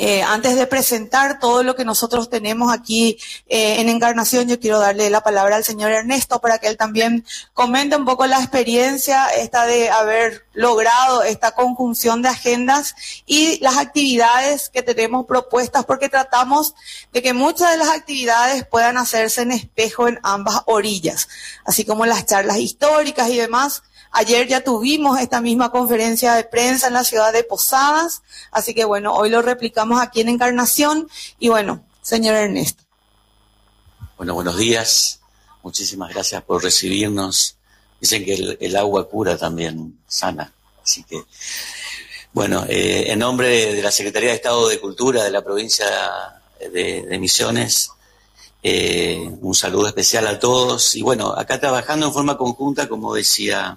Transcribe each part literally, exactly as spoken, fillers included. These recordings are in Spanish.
Eh, antes de presentar todo lo que nosotros tenemos aquí eh, en Encarnación, yo quiero darle la palabra al señor Ernesto para que él también comente un poco la experiencia esta de haber logrado esta conjunción de agendas y las actividades que tenemos propuestas, porque tratamos de que muchas de las actividades puedan hacerse en espejo en ambas orillas, así como las charlas históricas y demás. Ayer ya tuvimos esta misma conferencia de prensa en la ciudad de Posadas, así que bueno, hoy lo replicamos aquí en Encarnación. Y bueno, señor Ernesto. Bueno, buenos días. Muchísimas gracias por recibirnos. Dicen que el, el agua cura también, sana. Así que, bueno, eh, en nombre de la Secretaría de Estado de Cultura de la provincia de, de Misiones, eh, un saludo especial a todos. Y bueno, acá trabajando en forma conjunta, como decía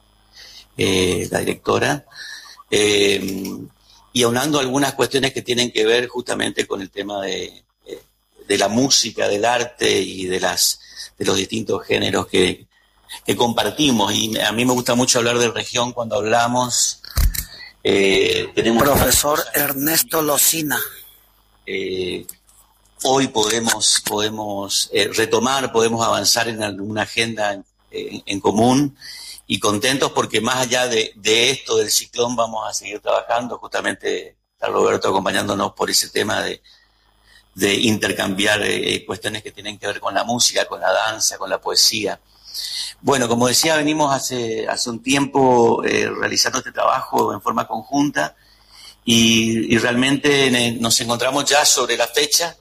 Eh, la directora, eh, y aunando algunas cuestiones que tienen que ver justamente con el tema de, de la música, del arte y de las de los distintos géneros que, que compartimos. Y a mí me gusta mucho hablar de región cuando hablamos. Eh, tenemos Profesor Ernesto Locina. Eh, hoy podemos, podemos eh, retomar, podemos avanzar en alguna agenda en, en, en común. Y contentos porque más allá de, de esto del ciclón vamos a seguir trabajando. Justamente está Roberto acompañándonos por ese tema de, de intercambiar eh, cuestiones que tienen que ver con la música, con la danza, con la poesía. Bueno, como decía, venimos hace, hace un tiempo eh, realizando este trabajo en forma conjunta y, y realmente nos encontramos ya sobre la fecha.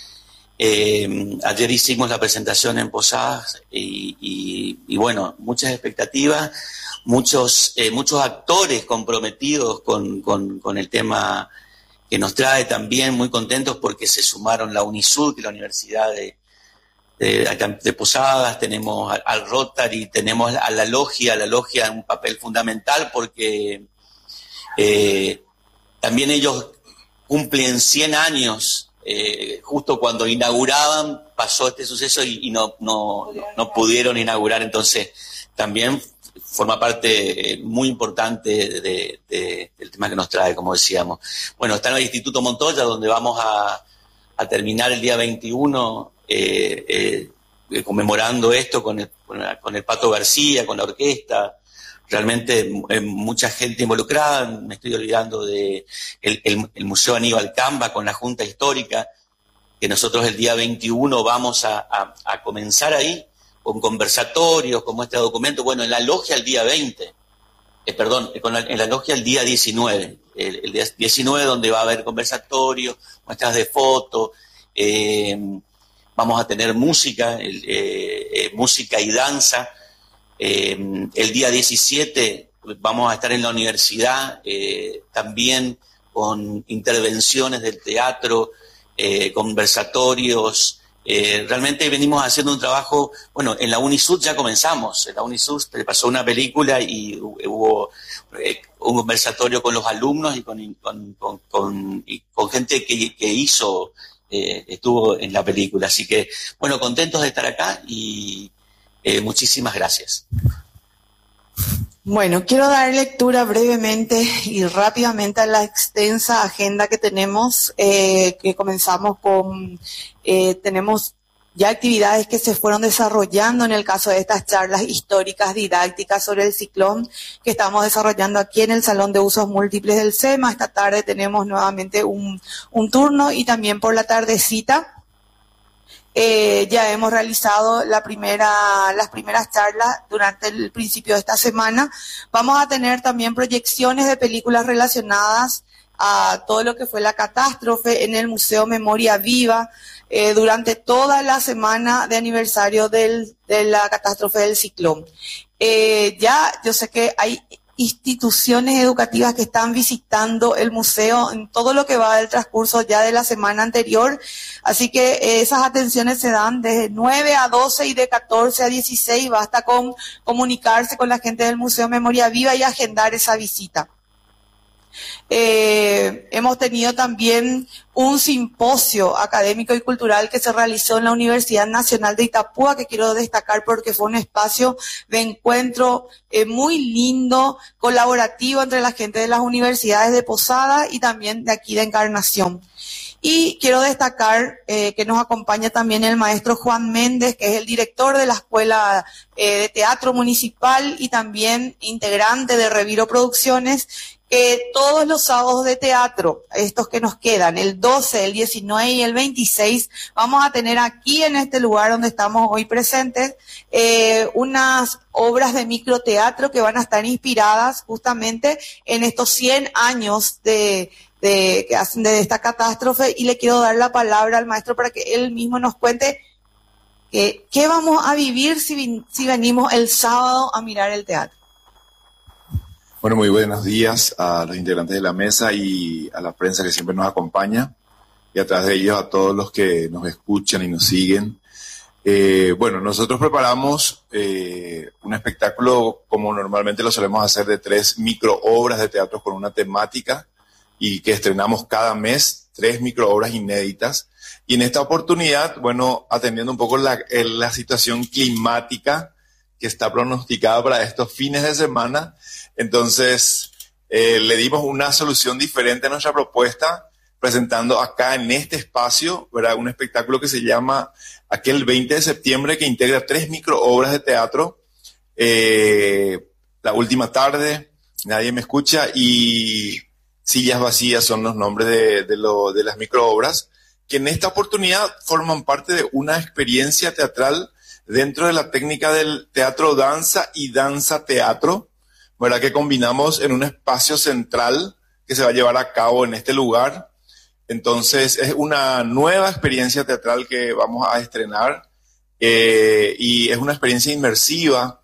Eh, ayer hicimos la presentación en Posadas y, y, y bueno, muchas expectativas, muchos eh, muchos actores comprometidos con, con, con el tema que nos trae también, muy contentos porque se sumaron la UNISUR, que es la Universidad de, de, de Posadas, tenemos al, al Rotary, tenemos a la Logia, la Logia un papel fundamental porque eh, también ellos cumplen cien años. Eh, justo cuando inauguraban pasó este suceso y, y no, no, no pudieron inaugurar, entonces también forma parte eh, muy importante de, de, del tema que nos trae, como decíamos. Bueno, está en el Instituto Montoya, donde vamos a, a terminar el día veintiuno eh, eh, conmemorando esto con el, con el Pato García, con la orquesta. Realmente eh, mucha gente involucrada, me estoy olvidando de el, el, el Museo Aníbal Camba con la Junta Histórica, que nosotros el día veintiuno vamos a, a, a comenzar ahí, con conversatorios, como este documento, bueno, en la logia el día veinte, eh, perdón, con la, en la logia el día diecinueve, el, el día diecinueve donde va a haber conversatorios, muestras de fotos, eh, vamos a tener música, el, eh, eh, música y danza. Eh, el día diecisiete vamos a estar en la universidad eh, también con intervenciones del teatro, eh, conversatorios. Eh, realmente venimos haciendo un trabajo, bueno, en la UNISUR ya comenzamos, en la UNISUR pasó una película y hubo eh, un conversatorio con los alumnos y con, con, con, con, y con gente que, que hizo, eh, estuvo en la película. Así que, bueno, contentos de estar acá y Eh, muchísimas gracias. Bueno, quiero dar lectura brevemente y rápidamente a la extensa agenda que tenemos, eh, que comenzamos con, eh, tenemos ya actividades que se fueron desarrollando en el caso de estas charlas históricas didácticas sobre el ciclón que estamos desarrollando aquí en el Salón de Usos Múltiples del SEMA. Esta tarde tenemos nuevamente un, un turno y también por la tardecita. Eh, ya hemos realizado la primera, las primeras charlas durante el principio de esta semana. Vamos a tener también proyecciones de películas relacionadas a todo lo que fue la catástrofe en el Museo Memoria Viva eh, durante toda la semana de aniversario del, de la catástrofe del ciclón. Eh, ya yo sé que hay instituciones educativas que están visitando el museo en todo lo que va del transcurso ya de la semana anterior, así que eh, esas atenciones se dan de nueve a doce y de catorce a dieciséis, basta con comunicarse con la gente del Museo Memoria Viva y agendar esa visita. Eh, hemos tenido también un simposio académico y cultural que se realizó en la Universidad Nacional de Itapúa, que quiero destacar porque fue un espacio de encuentro eh, muy lindo, colaborativo entre la gente de las universidades de Posada y también de aquí de Encarnación. Y quiero destacar eh, que nos acompaña también el maestro Juan Méndez, que es el director de la Escuela eh, de Teatro Municipal y también integrante de Reviro Producciones, que todos los sábados de teatro, estos que nos quedan, el doce, el diecinueve y el veintiséis, vamos a tener aquí en este lugar donde estamos hoy presentes, eh, unas obras de microteatro que van a estar inspiradas justamente en estos cien años de... De, que hacen de esta catástrofe, y le quiero dar la palabra al maestro para que él mismo nos cuente que, qué vamos a vivir si, si venimos el sábado a mirar el teatro. Bueno, muy buenos días a los integrantes de la mesa y a la prensa que siempre nos acompaña, y a través de ellos a todos los que nos escuchan y nos siguen. Eh, bueno, nosotros preparamos eh, un espectáculo como normalmente lo solemos hacer, de tres micro obras de teatro con una temática, y que estrenamos cada mes, tres microobras inéditas. Y en esta oportunidad, bueno, atendiendo un poco la, la situación climática que está pronosticada para estos fines de semana, entonces eh, le dimos una solución diferente a nuestra propuesta, presentando acá en este espacio, ¿verdad?, un espectáculo que se llama Aquel veinte de septiembre, que integra tres microobras de teatro, eh, La última tarde, Nadie me escucha y Sillas vacías son los nombres de, de, lo, de las microobras, que en esta oportunidad forman parte de una experiencia teatral dentro de la técnica del teatro-danza y danza-teatro, ¿verdad?, que combinamos en un espacio central que se va a llevar a cabo en este lugar. Entonces es una nueva experiencia teatral que vamos a estrenar, eh, y es una experiencia inmersiva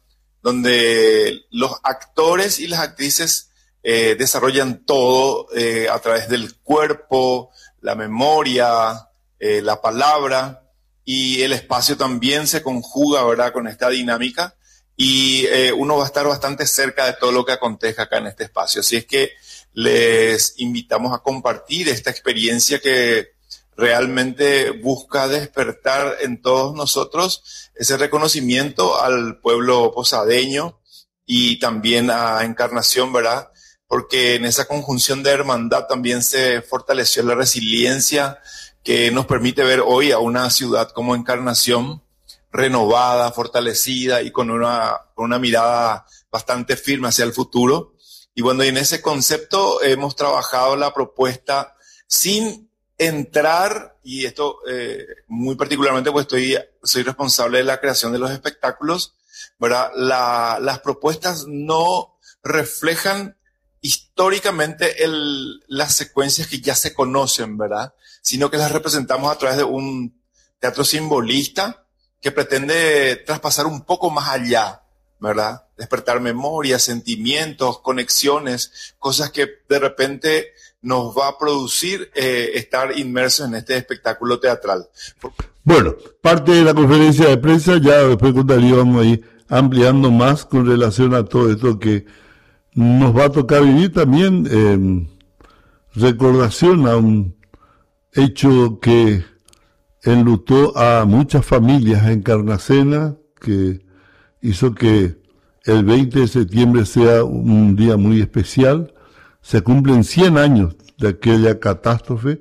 donde los actores y las actrices Eh, desarrollan todo eh, a través del cuerpo, la memoria, eh, la palabra, y el espacio también se conjuga, ¿verdad?, con esta dinámica, y eh, uno va a estar bastante cerca de todo lo que acontezca acá en este espacio. Así es que les invitamos a compartir esta experiencia que realmente busca despertar en todos nosotros ese reconocimiento al pueblo posadeño y también a Encarnación, ¿verdad?, porque en esa conjunción de hermandad también se fortaleció la resiliencia que nos permite ver hoy a una ciudad como Encarnación renovada, fortalecida y con una, con una mirada bastante firme hacia el futuro. Y bueno, y en ese concepto hemos trabajado la propuesta sin entrar, y esto eh, muy particularmente pues estoy, soy responsable de la creación de los espectáculos, ¿verdad? La, las propuestas no reflejan históricamente el, las secuencias que ya se conocen, ¿verdad?, sino que las representamos a través de un teatro simbolista que pretende traspasar un poco más allá, ¿verdad?, despertar memorias, sentimientos, conexiones, cosas que de repente nos va a producir eh, estar inmersos en este espectáculo teatral. Bueno, parte de la conferencia de prensa, ya después contaríamos ahí ampliando más con relación a todo esto que nos va a tocar vivir también, eh, recordación a un hecho que enlutó a muchas familias encarnacenas, que hizo que el veinte de septiembre sea un día muy especial. Se cumplen cien años de aquella catástrofe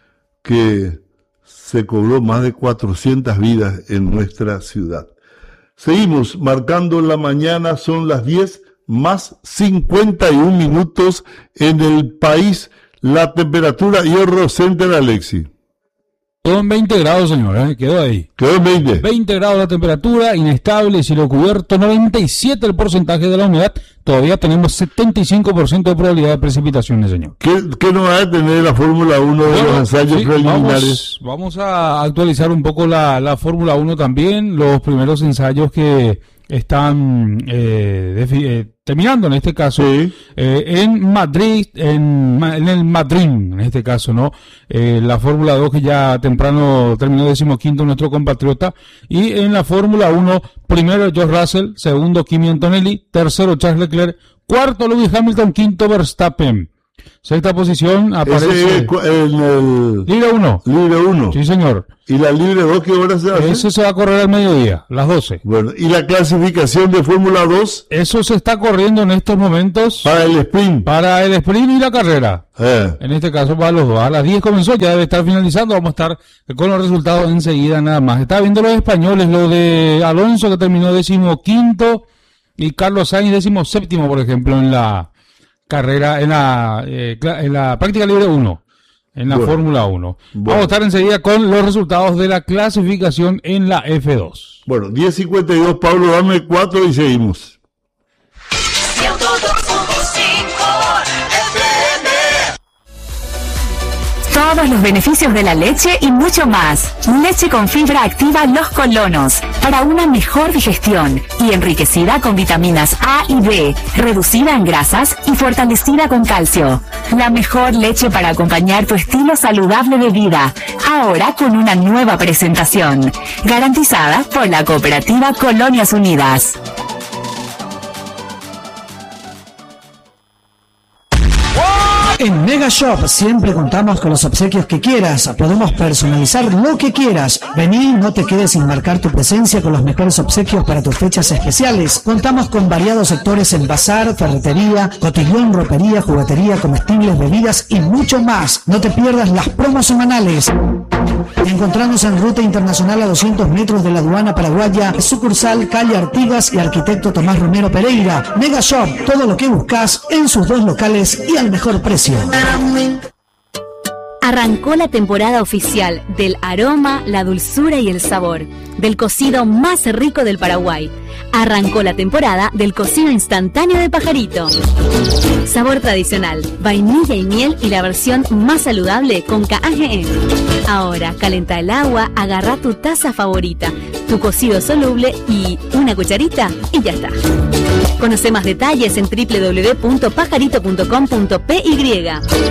que se cobró más de cuatrocientas vidas en nuestra ciudad. Seguimos marcando la mañana, son las diez más cincuenta y un minutos en el país. La temperatura y Hierro Center, Alexi. Quedó en veinte grados, señor, ¿eh? Quedó ahí. Quedó en veinte. veinte grados la temperatura, inestable, cielo cubierto, noventa y siete el porcentaje de la humedad. Todavía tenemos setenta y cinco por ciento de probabilidad de precipitaciones, señor. ¿Qué, qué nos va a tener la Fórmula uno de bueno, los ensayos sí, preliminares? Vamos, vamos a actualizar un poco la, la Fórmula uno también, los primeros ensayos que están eh, defi- eh, terminando en este caso, sí. eh, en Madrid, en, en el Madrid, en este caso, ¿no? Eh, la Fórmula dos que ya temprano terminó decimoquinto nuestro compatriota, y en la Fórmula uno, primero George Russell, segundo Kimi Antonelli, tercero Charles Leclerc, cuarto Lewis Hamilton, quinto Verstappen. Sexta posición aparece Ese, en el libre uno. libre uno. Sí, señor. ¿Y la libre dos qué hora se hace? Eso se va a correr al mediodía, las doce. Bueno, ¿y la clasificación de Fórmula dos? Eso se está corriendo en estos momentos Para el sprint. para el sprint y la carrera. Eh. En este caso para los dos. A las diez comenzó, ya debe estar finalizando. Vamos a estar con los resultados enseguida nada más. Estaba viendo los españoles, lo de Alonso que terminó decimoquinto y Carlos Sainz decimoséptimo, por ejemplo, en la carrera, en la, eh, en la práctica libre uno. En la Bueno. Fórmula uno. Bueno. Vamos a estar enseguida con los resultados de la clasificación en la F dos. Bueno, diez cincuenta y dos, Pablo, dame cuatro y seguimos. Todos los beneficios de la leche y mucho más. Leche con fibra activa Los Colonos, para una mejor digestión y enriquecida con vitaminas A y B, reducida en grasas y fortalecida con calcio. La mejor leche para acompañar tu estilo saludable de vida, ahora con una nueva presentación, garantizada por la cooperativa Colonias Unidas. En Mega Shop siempre contamos con los obsequios que quieras. Podemos personalizar lo que quieras. Vení, no te quedes sin marcar tu presencia con los mejores obsequios para tus fechas especiales. Contamos con variados sectores en bazar, ferretería, cotillón, ropería, juguetería, comestibles, bebidas y mucho más. No te pierdas las promos semanales. Encontramos en Ruta Internacional a doscientos metros de la aduana paraguaya, sucursal calle Artigas y Arquitecto Tomás Romero Pereira. Mega Shop, todo lo que buscas en sus dos locales y al mejor precio. Arrancó la temporada oficial del aroma, la dulzura y el sabor del cocido más rico del Paraguay. Arrancó la temporada del cocido instantáneo de Pajarito. Sabor tradicional, vainilla y miel y la versión más saludable con K G M. Ahora, calenta el agua, agarra tu taza favorita, tu cocido soluble y una cucharita y ya está. Conoce más detalles en doble u doble u doble u punto pajarito punto com punto p y.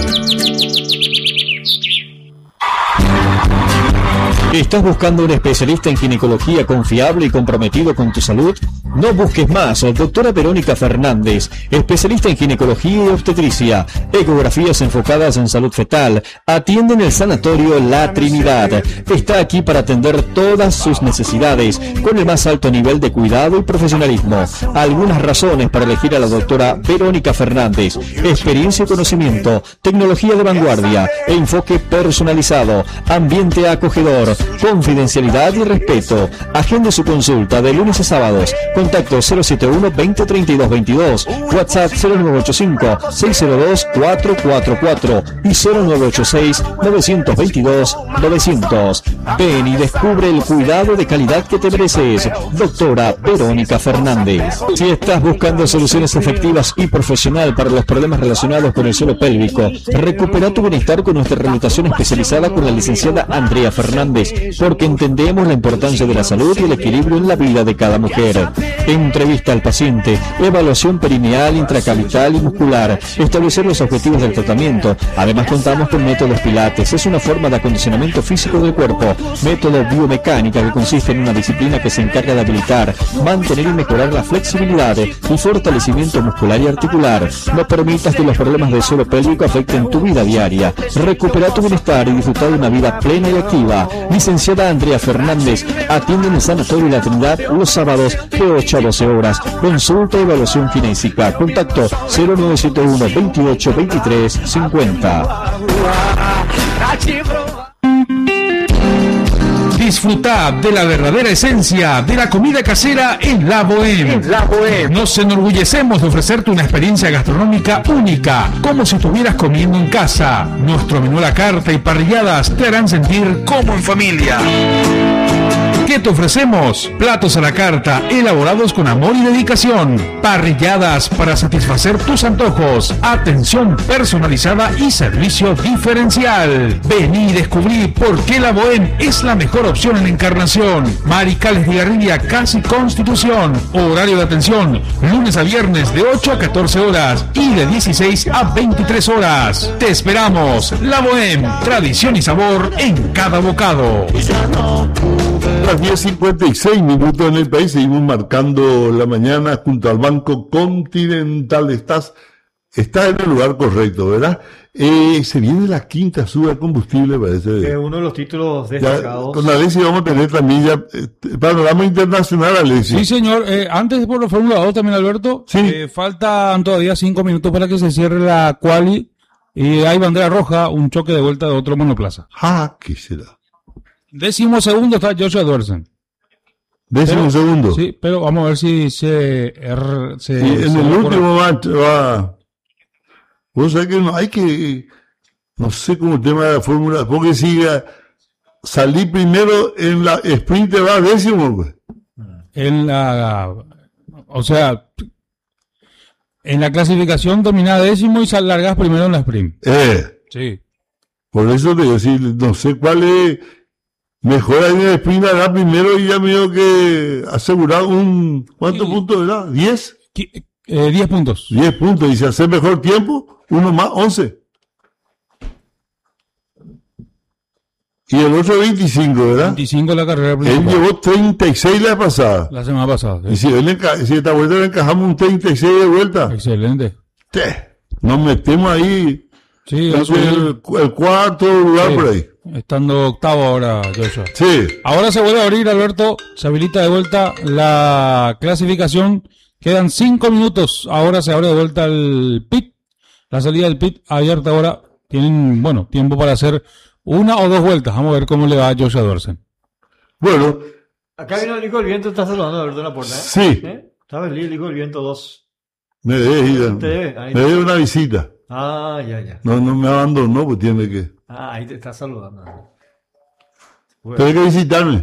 ¿Estás buscando un especialista en ginecología confiable y comprometido con tu salud? No busques más. Doctora Verónica Fernández, especialista en ginecología y obstetricia, ecografías enfocadas en salud fetal, atiende en el Sanatorio La Trinidad. Está aquí para atender todas sus necesidades con el más alto nivel de cuidado y profesionalismo. Algunas razones para elegir a la doctora Verónica Fernández: experiencia y conocimiento, tecnología de vanguardia, enfoque personalizado, ambiente acogedor, confidencialidad y respeto. Agende su consulta de lunes a sábados. Contacto cero siete uno, veinte, treinta y dos, veintidós. WhatsApp cero nueve ocho cinco, seis cero dos, cuatro cuatro cuatro y cero nueve ocho seis, nueve dos dos, novecientos. Ven y descubre el cuidado de calidad que te mereces. Doctora Verónica Fernández. Si estás buscando soluciones efectivas y profesional para los problemas relacionados con el suelo pélvico, recupera tu bienestar con nuestra rehabilitación especializada con la licenciada Andrea Fernández, porque entendemos la importancia de la salud y el equilibrio en la vida de cada mujer. Entrevista al paciente, evaluación perineal, intracavital y muscular, establecer los objetivos del tratamiento. Además contamos con métodos pilates, es una forma de acondicionamiento físico del cuerpo. Método biomecánica, que consiste en una disciplina que se encarga de habilitar, mantener y mejorar la flexibilidad y fortalecimiento muscular y articular. No permitas que los problemas del suelo pélvico afecten tu vida diaria. Recupera tu bienestar y disfrutar de una vida plena y activa. Licenciada Andrea Fernández atiende en el Sanatorio La Trinidad los sábados de ocho a doce horas. Consulta y evaluación kinésica. Contacto cero nueve siete uno, veintiocho, veintitrés, cincuenta. Disfruta de la verdadera esencia de la comida casera en La Bohème. La Bohème. Nos enorgullecemos de ofrecerte una experiencia gastronómica única, como si estuvieras comiendo en casa. Nuestro menú a la carta y parrilladas te harán sentir como en familia. ¿Qué te ofrecemos? Platos a la carta, elaborados con amor y dedicación. Parrilladas para satisfacer tus antojos. Atención personalizada y servicio diferencial. Vení y descubrí por qué La Bohème es la mejor opción en Encarnación. Maricales de Garriguilla, casi Constitución. Horario de atención, lunes a viernes de ocho a catorce horas y de dieciséis a veintitrés horas. Te esperamos. La Bohème, tradición y sabor en cada bocado. Las diez cincuenta y seis minutos en el país, seguimos marcando la mañana junto al Banco Continental. Estás está en el lugar correcto, ¿verdad? Eh, se viene la quinta suba de combustible, parece. Es uno de los títulos destacados. Ya, con Alexis vamos a tener también ya eh, panorama internacional, Alexis. Sí, señor. Eh, antes por la Fórmula dos también, Alberto. Sí. Eh, faltan todavía cinco minutos para que se cierre la quali. Y hay bandera roja, un choque de vuelta de otro monoplaza. Ah, ¿qué será? Décimo segundo está Joshua Doersen. Décimo pero, segundo. Sí, pero vamos a ver si se... Er, se sí, en se el va último va, va... Vos sabés que no hay que... No sé cómo el tema de la fórmula... Porque si salí primero en la sprint va décimo, pues. En la... O sea... En la clasificación dominada décimo y largas primero en la sprint. Eh. Sí. Por eso te digo, decir, no sé cuál es... Mejor ahí en el sprint hará primero y ya me dio que asegurar un... ¿Cuántos sí. puntos era? ¿diez? Eh, diez puntos. diez puntos. Y si hace mejor tiempo, uno más, once. Y el otro veinticinco, ¿verdad? veinticinco la carrera principal. Él llevó treinta y seis la pasada. La semana pasada. Sí. Y si, él enca- si esta vuelta le encajamos un treinta y seis de vuelta. Excelente. Te, nos metemos ahí. Sí, el, el cuarto lugar sí. por ahí. Estando octavo ahora, Joshua. Sí. Ahora se vuelve a abrir, Alberto. Se habilita de vuelta la clasificación. Quedan cinco minutos. Ahora se abre de vuelta el pit. La salida del pit abierta ahora. Tienen, bueno, tiempo para hacer una o dos vueltas. Vamos a ver cómo le va a Joshua Doersen. Bueno. Acá vino el hijo del viento. Está saludando, Alberto, en la puerta, ¿eh? Sí. ¿Eh? Estaba el hijo del viento dos. Me debe ir. ¿Te debe? Me debe una visita. Ah, ya, ya. No, no me abandonó, pues tiene que. Ah, ahí te está saludando. Bueno. Tiene que visitarme.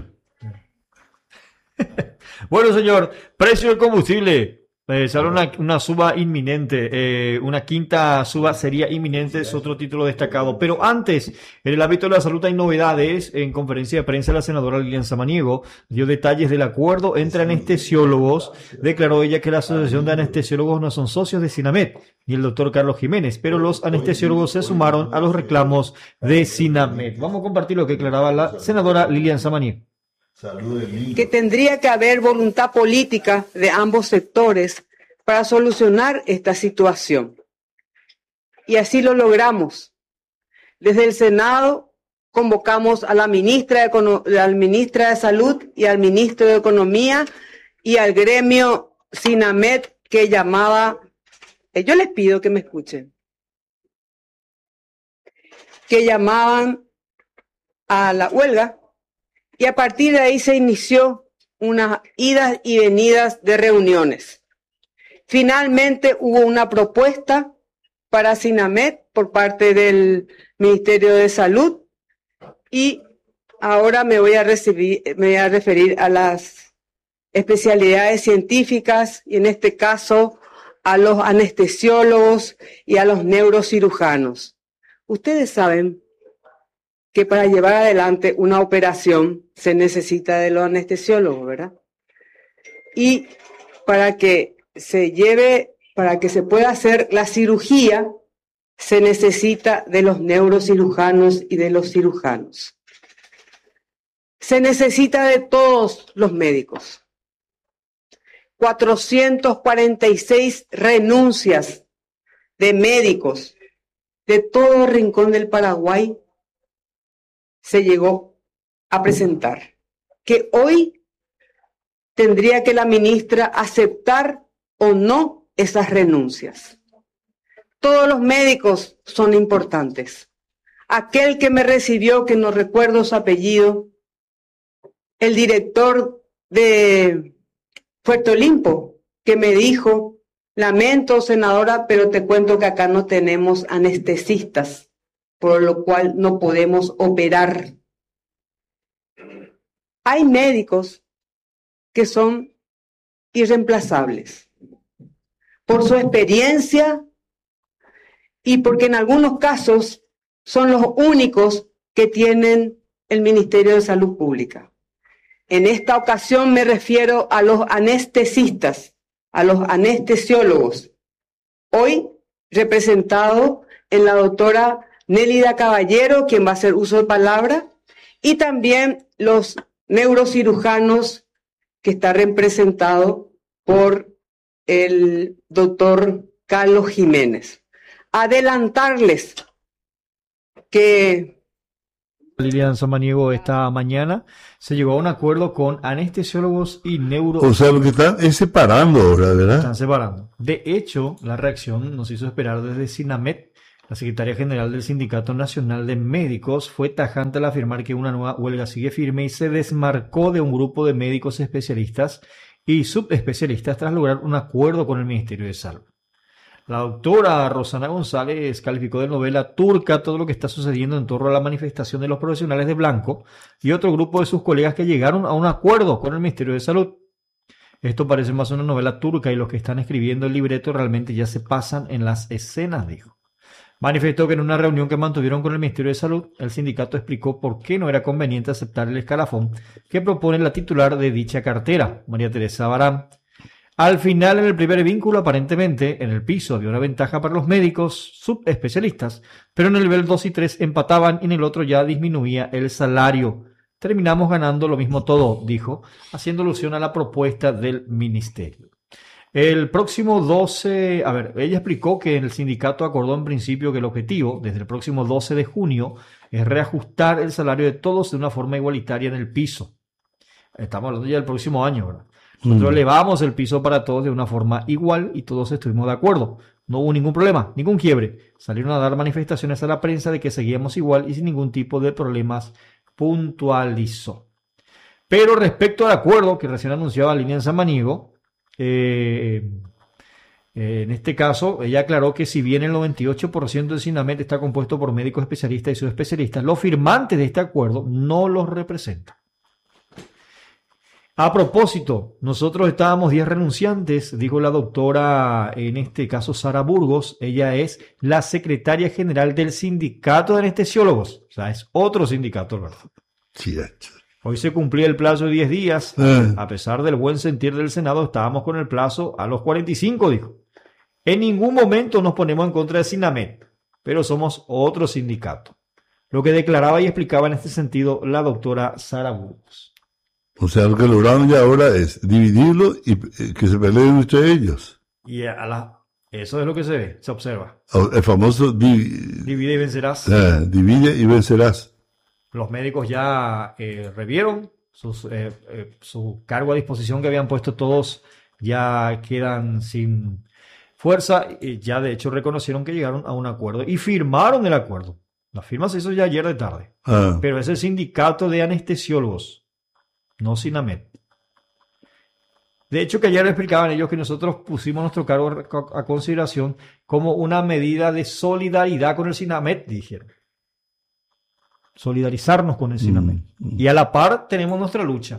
Bueno, señor, precio del combustible. Eh, sale una, una suba inminente. Eh, una quinta suba sería inminente, es otro título destacado. Pero antes, en el ámbito de la salud hay novedades. En conferencia de prensa, la senadora Lilian Samaniego dio detalles del acuerdo entre anestesiólogos. Declaró ella que la Asociación de Anestesiólogos no son socios de Sinamed y el doctor Carlos Jiménez, pero los anestesiólogos se sumaron a los reclamos de Sinamed. Vamos a compartir lo que declaraba la senadora Lilian Samaniego. Que tendría que haber voluntad política de ambos sectores para solucionar esta situación. Y así lo logramos. Desde el Senado convocamos a la ministra de, a la ministra de Salud y al ministro de Economía y al gremio Sinamed que llamaba, eh, yo les pido que me escuchen, que llamaban a la huelga. Y a partir de ahí se inició unas idas y venidas de reuniones. Finalmente hubo una propuesta para Sinamed por parte del Ministerio de Salud y ahora me voy a, recibir, me voy a referir a las especialidades científicas y en este caso a los anestesiólogos y a los neurocirujanos. Ustedes saben que para llevar adelante una operación se necesita de los anestesiólogos, ¿verdad? Y para que se lleve, para que se pueda hacer la cirugía, se necesita de los neurocirujanos y de los cirujanos. Se necesita de todos los médicos. cuatrocientas cuarenta y seis renuncias de médicos de todo el rincón del Paraguay se llegó a presentar, que hoy tendría que la ministra aceptar o no esas renuncias. Todos los médicos son importantes. Aquel que me recibió, que no recuerdo su apellido, el director de Puerto Limpo, que me dijo, lamento, senadora, pero te cuento que acá no tenemos anestesistas, por lo cual no podemos operar. Hay médicos que son irreemplazables por su experiencia y porque en algunos casos son los únicos que tienen el Ministerio de Salud Pública. En esta ocasión me refiero a los anestesistas, a los anestesiólogos, hoy representado en la doctora Nélida Caballero, quien va a hacer uso de palabra, y también los neurocirujanos, que está representado por el doctor Carlos Jiménez. adelantarles que Lilian Samaniego, esta mañana se llegó a un acuerdo con anestesiólogos y neuro... O sea, lo que están es separando ahora, ¿verdad? Están separando. De hecho, la reacción nos hizo esperar desde SINAMED. La secretaria general del Sindicato Nacional de Médicos fue tajante al afirmar que una nueva huelga sigue firme y se desmarcó de un grupo de médicos especialistas y subespecialistas tras lograr un acuerdo con el Ministerio de Salud. La doctora Rosana González calificó de novela turca todo lo que está sucediendo en torno a la manifestación de los profesionales de blanco y otro grupo de sus colegas que llegaron a un acuerdo con el Ministerio de Salud. Esto parece más una novela turca y los que están escribiendo el libreto realmente ya se pasan en las escenas, dijo. Manifestó que en una reunión que mantuvieron con el Ministerio de Salud, el sindicato explicó por qué no era conveniente aceptar el escalafón que propone la titular de dicha cartera, María Teresa Barán. Al final, en el primer vínculo, aparentemente, en el piso había una ventaja para los médicos subespecialistas, pero en el nivel dos y tres empataban y en el otro ya disminuía el salario. Terminamos ganando lo mismo todo, dijo, haciendo alusión a la propuesta del ministerio. El próximo doce, a ver, ella explicó que el sindicato acordó en principio que el objetivo, desde el próximo doce de junio, es reajustar el salario de todos de una forma igualitaria en el piso. Estamos hablando ya del próximo año, ¿verdad? Nosotros mm. elevamos el piso para todos de una forma igual y todos estuvimos de acuerdo. No hubo ningún problema, ningún quiebre. Salieron a dar manifestaciones a la prensa de que seguíamos igual y sin ningún tipo de problemas, puntualizó. Pero respecto al acuerdo que recién anunciaba Lilian Samaniego, eh, eh, en este caso ella aclaró que si bien el noventa y ocho por ciento del SINAMED está compuesto por médicos especialistas y subespecialistas, los firmantes de este acuerdo no los representan. A propósito, nosotros estábamos diez renunciantes, dijo la doctora, en este caso Sara Burgos. Ella es la secretaria general del Sindicato de Anestesiólogos. O sea, es otro sindicato, ¿verdad? Sí, hoy se cumplía el plazo de diez días. Eh. A pesar del buen sentir del Senado, estábamos con el plazo a los cuarenta y cinco, dijo. En ningún momento nos ponemos en contra de SINAMED, pero somos otro sindicato. Lo que declaraba y explicaba en este sentido la doctora Sara Burgos. O sea, lo que lograron ya ahora es dividirlo y eh, que se peleen entre ellos. Y a la, eso es lo que se ve, se observa. El famoso divi, divide y vencerás. Eh, divide y vencerás. Los médicos ya eh, revieron sus, eh, eh, su cargo a disposición que habían puesto todos, ya quedan sin fuerza. Y ya de hecho reconocieron que llegaron a un acuerdo y firmaron el acuerdo. La firma se hizo ya ayer de tarde. Ah. Pero es el sindicato de anestesiólogos, no SINAMED. De hecho, que ayer explicaban ellos que nosotros pusimos nuestro cargo a consideración como una medida de solidaridad con el SINAMED, dijeron. Solidarizarnos con el SINAMED. Mm, mm. Y a la par tenemos nuestra lucha.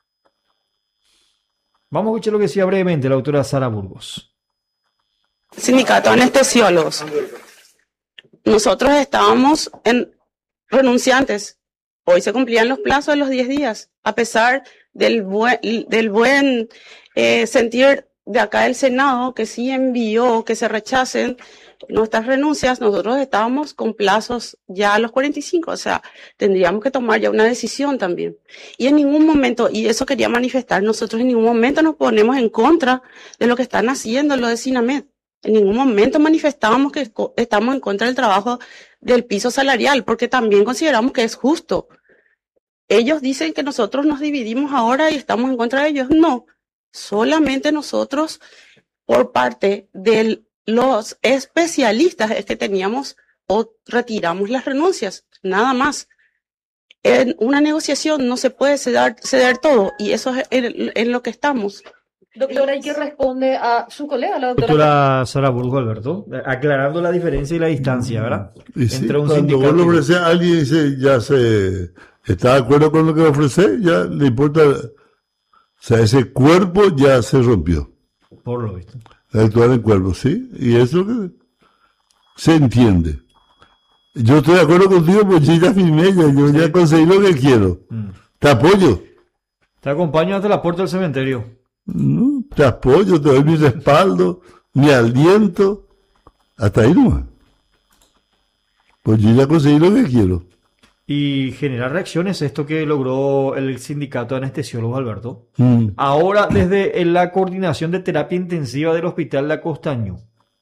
Vamos a escuchar lo que decía brevemente la doctora Sara Burgos. Sindicato de Anestesiólogos. Nosotros estábamos en renunciantes. Hoy se cumplían los plazos de los diez días, a pesar del buen, del buen eh, sentir de acá del Senado, que sí envió que se rechacen nuestras renuncias. Nosotros estábamos con plazos ya a los cuarenta y cinco, o sea, tendríamos que tomar ya una decisión también. Y en ningún momento, y eso quería manifestar, nosotros en ningún momento nos ponemos en contra de lo que están haciendo los de SINAMED. En ningún momento manifestábamos que estamos en contra del trabajo del piso salarial, porque también consideramos que es justo. Ellos dicen que nosotros nos dividimos ahora y estamos en contra de ellos. No, solamente nosotros, por parte de los especialistas, es que teníamos o retiramos las renuncias, nada más. En una negociación no se puede ceder, ceder todo, y eso es en, en lo que estamos. Doctora, ¿y qué responde a su colega, la doctora? Doctora Sara Burgos, Alberto, aclarando la diferencia y la distancia, ¿verdad? Y sí, entre un cuando sindicato vos le ofreces a alguien y dice, ya se está de acuerdo con lo que le ofrece, ya le importa, o sea, ese cuerpo ya se rompió. Por lo visto. Actuar en cuerpo, sí, y eso que se entiende. Yo estoy de acuerdo contigo porque yo ya firmé, ya, yo sí. ya conseguí lo que quiero. Mm. Te apoyo. Te acompaño hasta la puerta del cementerio. No, te apoyo, te doy mi respaldo, mi aliento, hasta ahí nomás. Pues yo ya conseguí lo que quiero. Y generar reacciones, esto que logró el sindicato de anestesiólogos, Alberto. Mm. Ahora, desde la coordinación de terapia intensiva del Hospital La Costaño,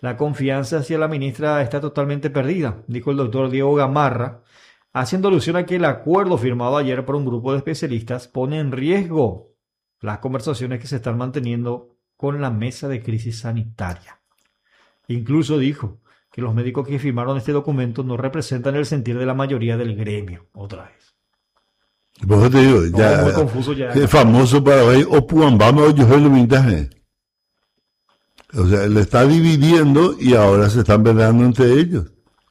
La confianza hacia la ministra está totalmente perdida, dijo el doctor Diego Gamarra, haciendo alusión a que el acuerdo firmado ayer por un grupo de especialistas pone en riesgo las conversaciones que se están manteniendo con la mesa de crisis sanitaria. Incluso dijo que los médicos que firmaron este documento no representan el sentir de la mayoría del gremio. Otra vez. Pues te digo, no, ya, muy confuso ya. Es famoso para ver, o Puambama o Yohel Vintaje. O sea, le está dividiendo y ahora se están peleando entre ellos.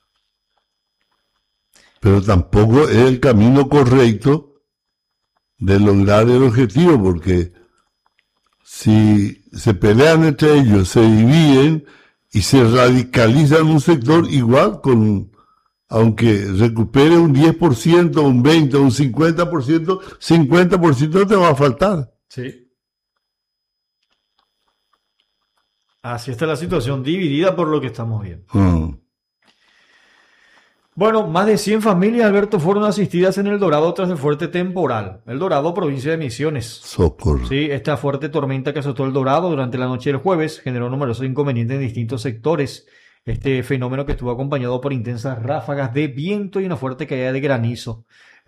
Pero tampoco es el camino correcto de lograr el objetivo, porque si se pelean entre ellos, se dividen y se radicalizan un sector, igual con, aunque recupere un diez por ciento, un veinte por ciento, un cincuenta por ciento, cincuenta por ciento te va a faltar. Sí. Así está la situación, dividida por lo que estamos viendo. Mm. Bueno, más de cien familias, Alberto, fueron asistidas en El Dorado tras el fuerte temporal. El Dorado, provincia de Misiones. Socorro. Sí, esta fuerte tormenta que azotó El Dorado durante la noche del jueves generó numerosos inconvenientes en distintos sectores. Este fenómeno que estuvo acompañado por intensas ráfagas de viento y una fuerte caída de granizo.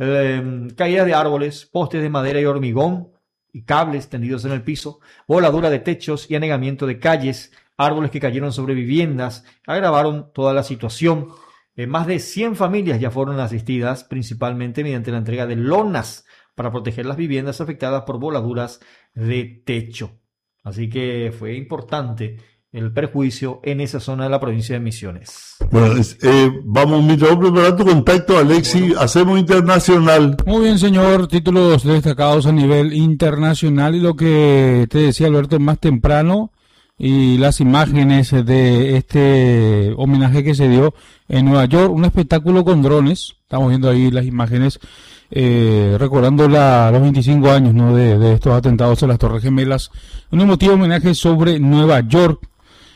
Eh, caída de árboles, postes de madera y hormigón y cables tendidos en el piso, voladura de techos y anegamiento de calles, árboles que cayeron sobre viviendas, agravaron toda la situación. Eh, más de cien familias ya fueron asistidas, principalmente mediante la entrega de lonas para proteger las viviendas afectadas por voladuras de techo. Así que fue importante el perjuicio en esa zona de la provincia de Misiones. Bueno, eh, vamos, mientras preparar tu contacto, Alexi, bueno. Hacemos internacional. Muy bien, señor, títulos destacados a nivel internacional y lo que te decía Alberto más temprano y las imágenes de este homenaje que se dio en Nueva York, un espectáculo con drones, estamos viendo ahí las imágenes, eh, recordando la, los veinticinco años, ¿no? de, de estos atentados a las Torres Gemelas, un emotivo homenaje sobre Nueva York.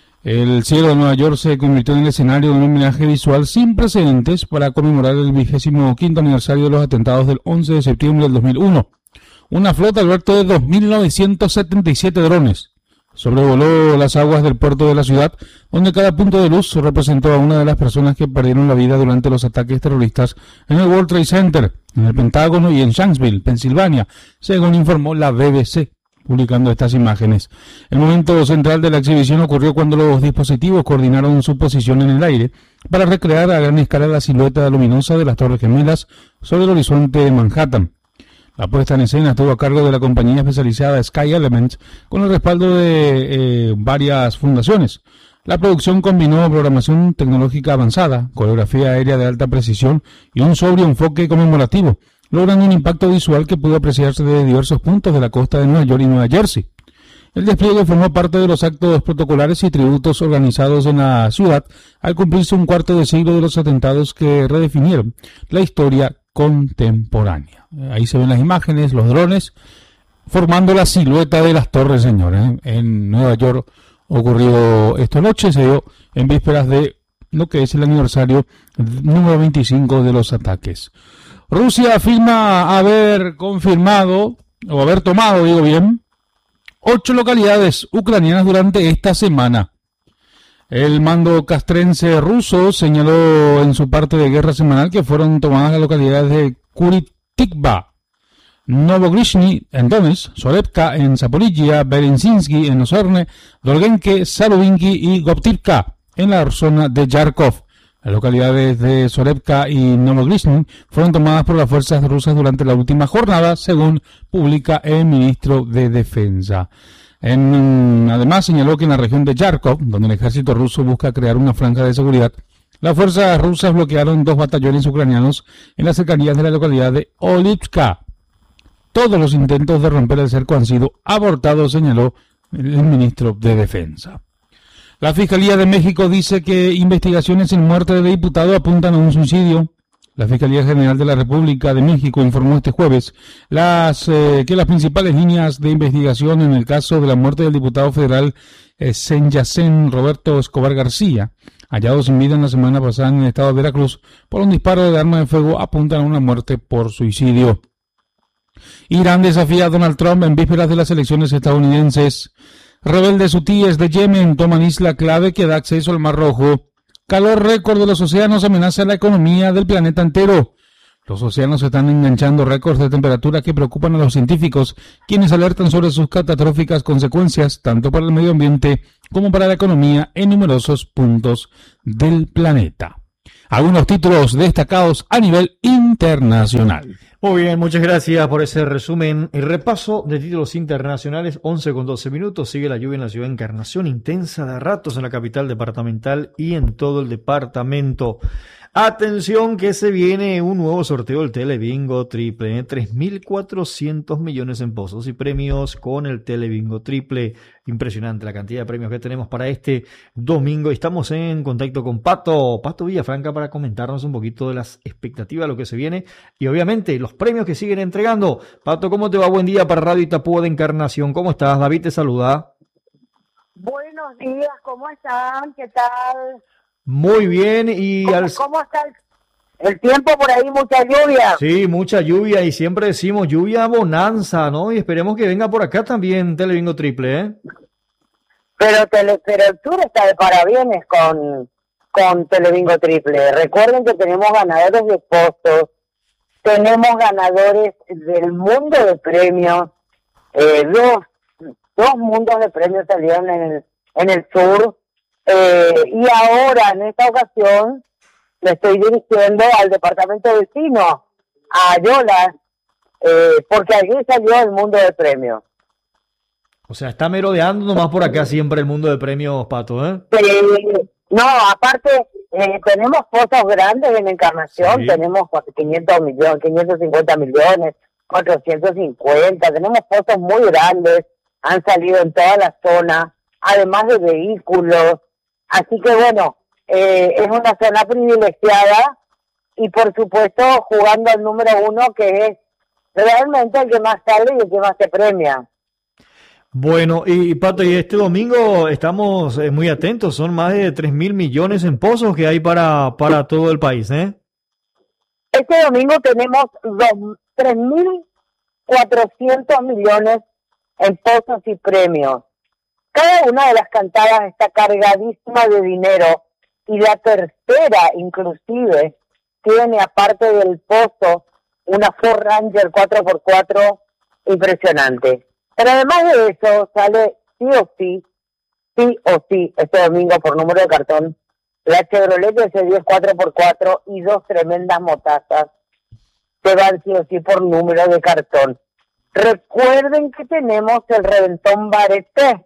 El cielo de Nueva York se convirtió en el escenario de un homenaje visual sin precedentes para conmemorar el vigésimo quinto aniversario de los atentados del once de septiembre del dos mil uno. Una flota, Alberto, de dos mil novecientos setenta y siete drones sobrevoló las aguas del puerto de la ciudad, donde cada punto de luz representó a una de las personas que perdieron la vida durante los ataques terroristas en el World Trade Center, en el Pentágono y en Shanksville, Pensilvania, según informó la B B C. Publicando estas imágenes. El momento central de la exhibición ocurrió cuando los dispositivos coordinaron su posición en el aire para recrear a gran escala la silueta luminosa de las Torres Gemelas sobre el horizonte de Manhattan. La puesta en escena estuvo a cargo de la compañía especializada Sky Elements con el respaldo de eh, varias fundaciones. La producción combinó programación tecnológica avanzada, coreografía aérea de alta precisión y un sobrio enfoque conmemorativo, logrando un impacto visual que pudo apreciarse desde diversos puntos de la costa de Nueva York y Nueva Jersey. El despliegue formó parte de los actos protocolares y tributos organizados en la ciudad al cumplirse un cuarto de siglo de los atentados que redefinieron la historia contemporánea. Ahí se ven las imágenes, los drones, formando la silueta de las torres, señores. En Nueva York ocurrió esta noche, se dio en vísperas de lo que es el aniversario número veinticinco de los ataques. Rusia afirma haber confirmado, o haber tomado, digo bien, ocho localidades ucranianas durante esta semana. El mando castrense ruso señaló en su parte de guerra semanal que fueron tomadas las localidades de Kuritikva, Novogrishny en Donetsk, Sorebka en Zaporizhia, Berezinski en Oserne, Dolgenke, Saluvinki y Goptivka en la zona de Yarkov. Las localidades de Sorebka y Novogrishny fueron tomadas por las fuerzas rusas durante la última jornada, según publica el ministro de Defensa. En, además, señaló que en la región de Yarkov, donde el ejército ruso busca crear una franja de seguridad, las fuerzas rusas bloquearon dos batallones ucranianos en las cercanías de la localidad de Olivka. Todos los intentos de romper el cerco han sido abortados, señaló el ministro de Defensa. La Fiscalía de México dice que investigaciones en muerte de diputado apuntan a un suicidio. La Fiscalía General de la República de México informó este jueves las, eh, que las principales líneas de investigación en el caso de la muerte del diputado federal eh, Senyacén Roberto Escobar García, hallado sin vida en la semana pasada en el estado de Veracruz por un disparo de arma de fuego, apuntan a una muerte por suicidio. Irán desafía a Donald Trump en vísperas de las elecciones estadounidenses. Rebeldes hutíes de Yemen toman isla clave que da acceso al Mar Rojo. Calor récord de los océanos amenaza la economía del planeta entero. Los océanos están enganchando récords de temperatura que preocupan a los científicos, quienes alertan sobre sus catastróficas consecuencias, tanto para el medio ambiente como para la economía en numerosos puntos del planeta. Algunos títulos destacados a nivel internacional. Muy bien, muchas gracias por ese resumen y repaso de títulos internacionales. once con doce minutos, sigue la lluvia en la ciudad de Encarnación, intensa de ratos en la capital departamental y en todo el departamento. Atención que se viene un nuevo sorteo del Telebingo Triple, tres mil cuatrocientos millones en pozos y premios con el Telebingo Triple. Impresionante la cantidad de premios que tenemos para este domingo. Estamos en contacto con Pato, Pato Villafranca, para comentarnos un poquito de las expectativas de lo que se viene y obviamente los premios que siguen entregando. Pato, ¿cómo te va? Buen día para Radio Itapúa de Encarnación. ¿Cómo estás? David te saluda. Buenos días, ¿cómo están? ¿Qué tal? Muy bien. y ¿Cómo, al... ¿Cómo está el, el tiempo por ahí? Mucha lluvia. Sí, mucha lluvia y siempre decimos lluvia bonanza, ¿no? Y esperemos que venga por acá también Telebingo Triple, ¿eh? Pero, tele, pero el tour está de parabienes con, con Telebingo Triple. Recuerden que tenemos ganadores de postos, tenemos ganadores del mundo de premios, eh, dos, dos mundos de premios salieron en el, en el tour. Eh, y ahora, en esta ocasión, me estoy dirigiendo al departamento vecino, a Ayolas, eh, porque allí salió el mundo de premios. O sea, está merodeando nomás por acá siempre el mundo de premios, Pato, ¿eh? Eh, no, aparte, eh, tenemos pozos grandes en Encarnación, sí. Tenemos quinientos millones, quinientos cincuenta millones, cuatrocientos cincuenta, tenemos pozos muy grandes, han salido en toda la zona, además de vehículos. Así que bueno, eh, es una zona privilegiada y por supuesto jugando al número uno, que es realmente el que más sale y el que más se premia. Bueno, y Pato, y este domingo estamos eh, muy atentos, son más de tres mil millones en pozos que hay para, para todo el país, ¿eh? Este domingo tenemos tres mil cuatrocientos millones en pozos y premios. Cada una de las cantadas está cargadísima de dinero y la tercera, inclusive, tiene, aparte del pozo, una Ford Ranger cuatro por cuatro impresionante. Pero además de eso, sale sí o sí, sí o sí, este domingo por número de cartón, la Chevrolet S diez cuatro por cuatro y dos tremendas motazas que van sí o sí por número de cartón. Recuerden que tenemos el reventón Bareté.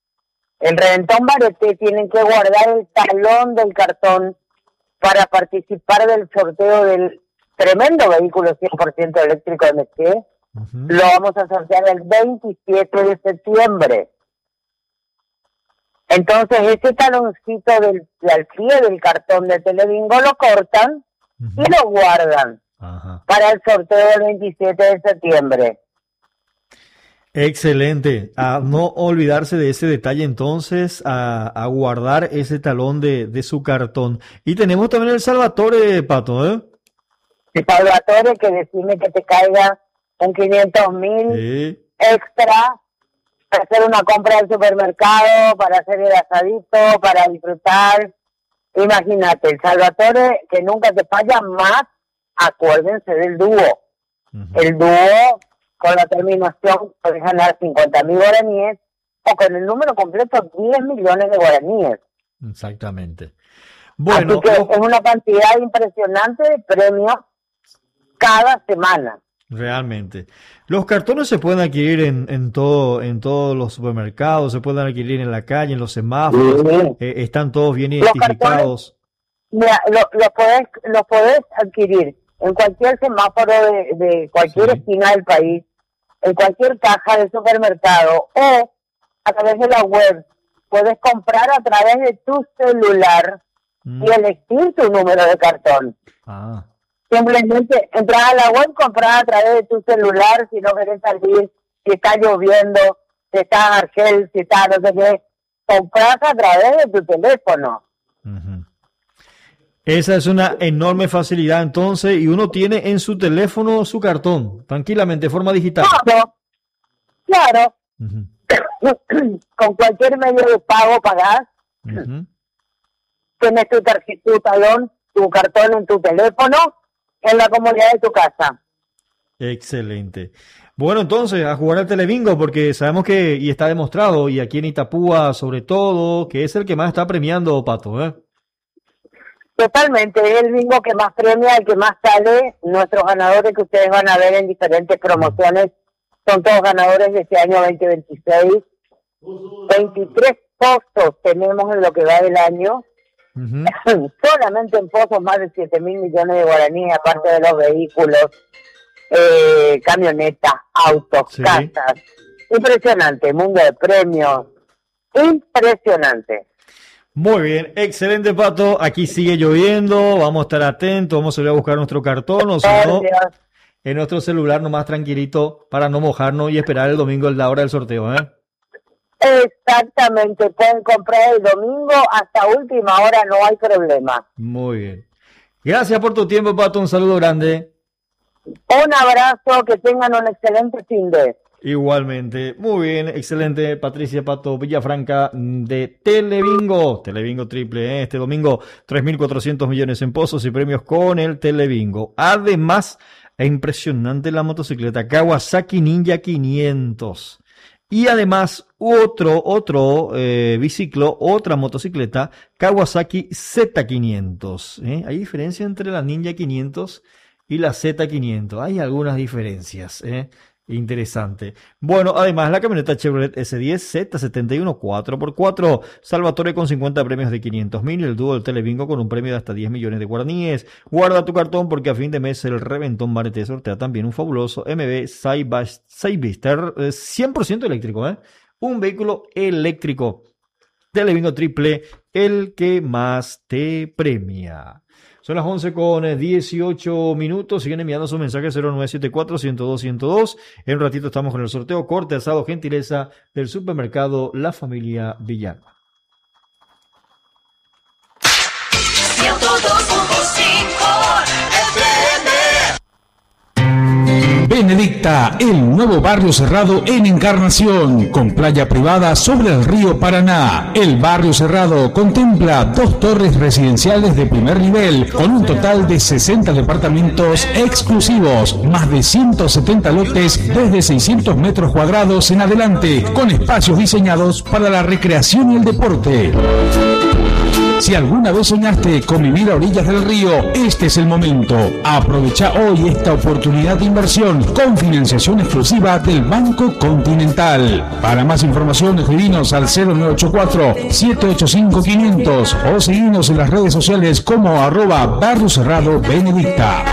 El reventón Bareté tienen que guardar el talón del cartón para participar del sorteo del tremendo vehículo cien por ciento eléctrico de Mercedes. Uh-huh. Lo vamos a sortear el veintisiete de septiembre. Entonces ese taloncito del, del pie del cartón de Telebingo lo cortan uh-huh. y lo guardan uh-huh. para el sorteo del veintisiete de septiembre. Excelente, a no olvidarse de ese detalle entonces, a, a guardar ese talón de, de su cartón. Y tenemos también el Salvatore, Pato, ¿eh? El Salvatore, que decime que te caiga un quinientos mil sí. extra para hacer una compra al supermercado, para hacer el asadito, para disfrutar. Imagínate, el Salvatore, que nunca te falla más, acuérdense del dúo. Uh-huh. El dúo, con la terminación, puedes ganar cincuenta mil guaraníes, o con el número completo, diez millones de guaraníes. Exactamente. Bueno, así que oh, es una cantidad impresionante de premios cada semana. Realmente. Los cartones se pueden adquirir en, en todo, en todos los supermercados, se pueden adquirir en la calle, en los semáforos, sí. eh, están todos bien identificados. Los cartones, mira, lo, lo podés, lo podés adquirir en cualquier semáforo de, de cualquier sí. esquina del país, en cualquier caja del supermercado, o a través de la web. Puedes comprar a través de tu celular mm. y elegir tu número de cartón. Ah. Simplemente entrar a la web, comprar a través de tu celular, si no querés salir, si está lloviendo, si está Argel, si está no sé qué, compras a través de tu teléfono. Uh-huh. Esa es una enorme facilidad entonces, y uno tiene en su teléfono su cartón, tranquilamente, de forma digital. Claro, claro. Uh-huh. con cualquier medio de pago pagás, uh-huh. Tienes tu tarjeta, tu talón, tu cartón en tu teléfono, en la comodidad de tu casa. Excelente. Bueno, entonces, a jugar al Telebingo, porque sabemos que, y está demostrado, y aquí en Itapúa sobre todo, que es el que más está premiando, Pato, ¿eh? Totalmente, es el bingo que más premia, el que más sale. Nuestros ganadores que ustedes van a ver en diferentes promociones son todos ganadores de este año veinte veintiséis. veintitrés pozos tenemos en lo que va del año. Uh-huh. Solamente en pozos más de siete mil millones de guaraníes, aparte de los vehículos, eh, camionetas, autos, sí. Casas. Impresionante, mundo de premios. Impresionante. Muy bien, excelente, Pato. Aquí sigue lloviendo, vamos a estar atentos, vamos a ir a buscar nuestro cartón, o si no, en nuestro celular nomás tranquilito para no mojarnos y esperar el domingo la hora del sorteo, ¿eh? Exactamente, pueden comprar el domingo hasta última hora, no hay problema. Muy bien. Gracias por tu tiempo, Pato, un saludo grande. Un abrazo, que tengan un excelente fin de. Igualmente, muy bien, excelente. Patricia Pato Villafranca de Telebingo, Telebingo triple, ¿eh? Este domingo tres mil cuatrocientos millones en pozos y premios con el Telebingo. Además, es impresionante la motocicleta Kawasaki Ninja quinientos. Y además, otro, otro eh, biciclo, otra motocicleta, Kawasaki Z quinientos. ¿eh? Hay diferencia entre la Ninja quinientos y la Z quinientos. Hay algunas diferencias. ¿eh? Interesante. Bueno, además, la camioneta Chevrolet S diez Z setenta y uno cuatro por cuatro. Salvatore con cincuenta premios de quinientos mil. El dúo del Telebingo con un premio de hasta diez millones de guaraníes. Guarda tu cartón porque a fin de mes el Reventón Barete sortea también un fabuloso M B Cyberster cien por ciento eléctrico, ¿eh? Un vehículo eléctrico. Telebingo triple, el que más te premia. Son las once con dieciocho minutos. Siguen enviando su mensaje cero nueve siete cuatro, ciento dos, ciento dos. En un ratito estamos con el sorteo corte asado gentileza del supermercado La Familia Villalba. ciento dos punto cinco F M. Benedicta, el nuevo barrio cerrado en Encarnación, con playa privada sobre el río Paraná. El barrio cerrado contempla dos torres residenciales de primer nivel, con un total de sesenta departamentos exclusivos, más de ciento setenta lotes desde seiscientos metros cuadrados en adelante, con espacios diseñados para la recreación y el deporte. Si alguna vez soñaste con vivir a orillas del río, este es el momento. Aprovecha hoy esta oportunidad de inversión con financiación exclusiva del Banco Continental. Para más información, escribinos al cero nueve ocho cuatro, siete ocho cinco, quinientos o seguinos en las redes sociales como arroba Barrio Cerrado Benedicta.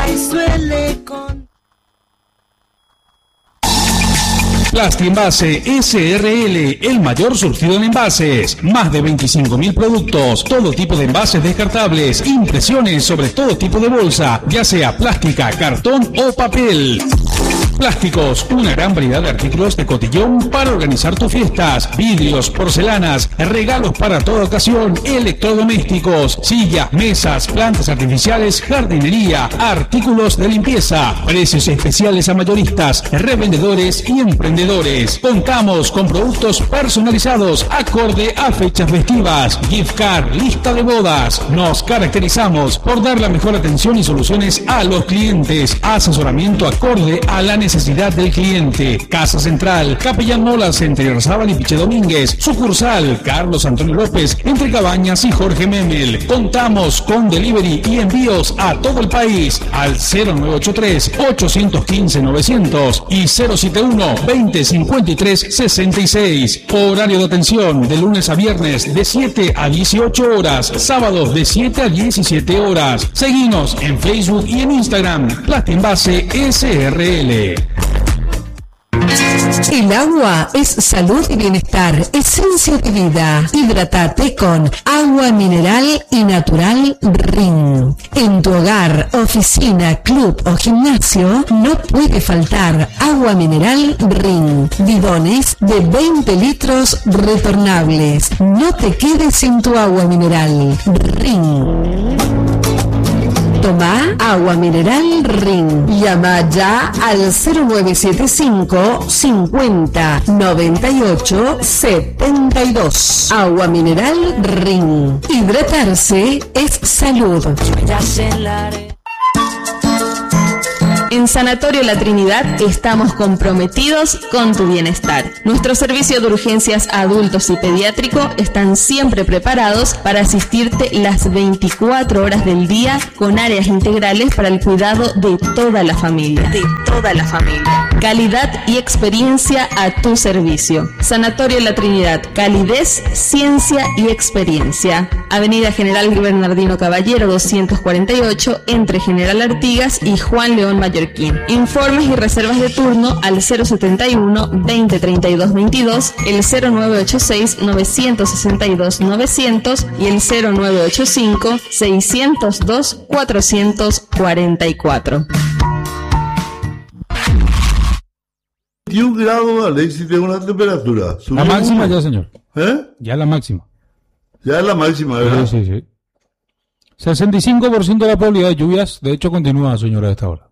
Plastienvase S R L, el mayor surtido en envases. Más de veinticinco mil productos, todo tipo de envases descartables, impresiones sobre todo tipo de bolsa, ya sea plástica, cartón o papel. Plásticos, una gran variedad de artículos de cotillón para organizar tus fiestas, vidrios, porcelanas, regalos para toda ocasión, electrodomésticos, sillas, mesas, plantas artificiales, jardinería, artículos de limpieza, precios especiales a mayoristas, revendedores y emprendedores. Contamos con productos personalizados acorde a fechas festivas, gift card, lista de bodas. Nos caracterizamos por dar la mejor atención y soluciones a los clientes, asesoramiento acorde a la necesidad necesidad del cliente. Casa Central, Capellán Molas, entre Arzábal y Piche Domínguez. Sucursal, Carlos Antonio López, entre Cabañas y Jorge Memel. Contamos con delivery y envíos a todo el país al cero nueve ocho tres, ocho uno cinco, novecientos y cero siete uno, veinte cincuenta y tres sesenta y seis. Horario de atención de lunes a viernes de siete a dieciocho horas, sábados de siete a diecisiete horas. Seguinos en Facebook y en Instagram, Plastienvase S R L. El agua es salud y bienestar, esencia de vida. Hidrátate con agua mineral y natural Rin. En tu hogar, oficina, club o gimnasio no puede faltar agua mineral Rin. Bidones de veinte litros retornables. No te quedes sin tu agua mineral Rin. Toma agua mineral Rin. Llama ya al cero nueve siete cinco cincuenta noventa y ocho setenta y dos. Agua mineral Rin. Hidratarse es salud. En Sanatorio La Trinidad estamos comprometidos con tu bienestar. Nuestro servicio de urgencias adultos y pediátrico están siempre preparados para asistirte las veinticuatro horas del día con áreas integrales para el cuidado de toda la familia. De toda la familia. Calidad y experiencia a tu servicio. Sanatorio La Trinidad. Calidez, ciencia y experiencia. Avenida General Bernardino Caballero doscientos cuarenta y ocho entre General Artigas y Juan León Mallorquín. Informes y reservas de turno al cero setenta y uno veinte treinta y dos veintidós, el cero nueve ocho seis novecientos sesenta y dos novecientos y el cero nueve ocho cinco seiscientos dos cuatrocientos cuarenta y cuatro. veintiún grados, Alexis, de una temperatura. La máxima ya, señor. ¿Eh? Ya la máxima. Ya es la máxima, ¿verdad? Sí, sí, sí. sesenta y cinco por ciento de la probabilidad de lluvias, de hecho, continúa, señora, a esta hora.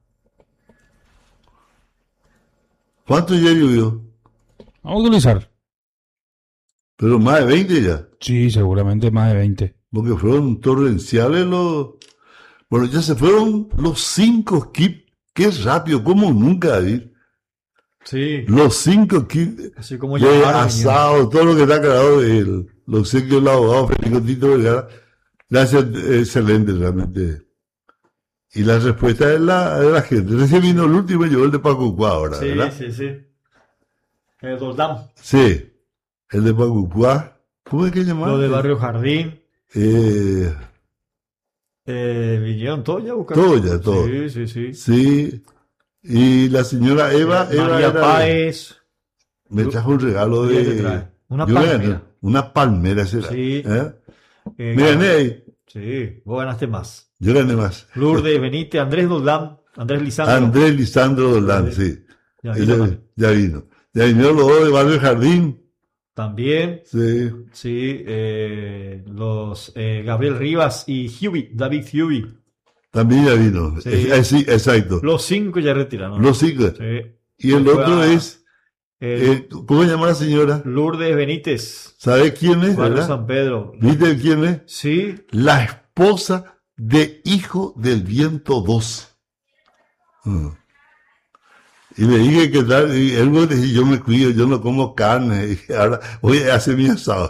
¿Cuánto ya llovió? Vamos a utilizar. Pero más de veinte ya. Sí, seguramente más de veinte. Porque fueron torrenciales los... Bueno, ya se fueron los cinco kits. Qué rápido, como nunca, David. Sí. Los cinco kits Así como de llamaron, asado, todo lo que está cargado del los obsequios del abogado Federico Tito Vergara. Gracias, excelente realmente. Y la respuesta de la, de la gente. Recién vino el último y llegó el de Pacucua ahora, Sí, ¿verdad? sí, sí. El Doldam. Sí, el de Pacucua. ¿Cómo es que llamaba? Lo de Barrio Jardín. Eh, Eh, vinieron todos ya a buscar. todo ya, todo. Sí, sí, sí. Sí. Y la señora Eva, Eh, Eva María era- Páez. me trajo un regalo ¿Qué de... te trae? Una yo palmera. gané una palmera será. Sí. ¿Eh? Eh, Me gané ahí. Sí, vos ganaste más. Yo gané más. Lourdes Benítez, Andrés Doldam, Andrés Lisandro. Andrés Lisandro Doldán, sí. Ya Ya vino vino. también. Ya vino. Ya vinieron los dos de Barrio Jardín. También. Sí. Sí, eh, los eh, Gabriel Rivas y Huey, David Huey. También ya vino. Sí. Eh, sí, exacto. Los cinco ya retiraron. Los cinco. Sí. Y el Después otro a- es... el- eh, ¿Cómo se llama la señora? Lourdes Benítez. ¿Sabe quién es? Barrio ¿Verdad? San Pedro. ¿Viste quién es? Sí. La esposa de Hijo del Viento dos. Mm. Y le dije que tal, y él me decía, yo me cuido, yo no como carne, y ahora voy a hacer mi asado.